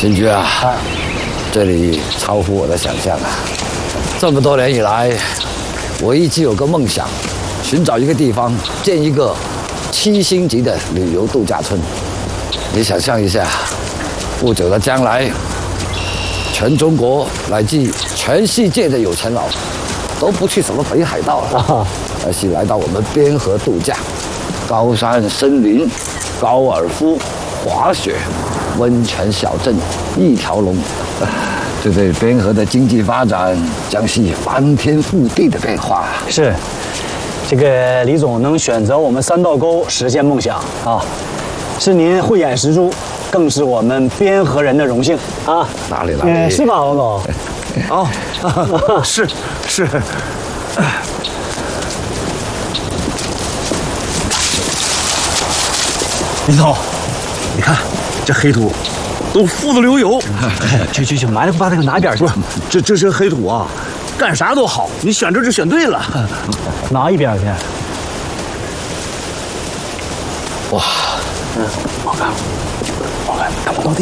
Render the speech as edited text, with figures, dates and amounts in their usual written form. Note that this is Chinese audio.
秦局啊，这里超乎我的想象啊！这么多年以来，我一直有个梦想，寻找一个地方建一个7星级的旅游度假村。你想象一下，不久的将来，全中国乃至全世界的有钱佬都不去什么北海道了，而是来到我们边河度假，高山森林、高尔夫、滑雪、温泉小镇一条龙，这对边河的经济发展将是翻天覆地的变化。 是，这个李总能选择我们三道沟实现梦想啊，是您慧眼识珠，更是我们边河人的荣幸啊！ 哪里？ 是吧，王总？ 哦，是。李总，你看这黑土都富得流油。 去，埋了把那个拿一边去。 这些黑土啊，干啥都好，你选这就选对了。 拿一边去。 哇， 我看，看不到地。